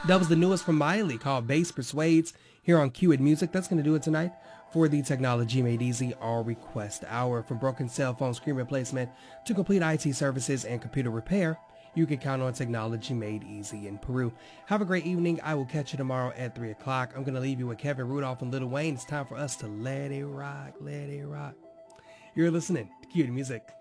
That was the newest from Miley called Bass Persuades here on Q Music. That's going to do it tonight for the Technology Made Easy All Request Hour. From broken cell phone screen replacement to complete IT services and computer repair, you can count on Technology Made Easy in Peru. Have a great evening. I will catch you tomorrow at 3 o'clock. I'm going to leave you with Kevin Rudolph and Lil Wayne. It's time for us to let it rock, let it rock. You're listening to Q Music.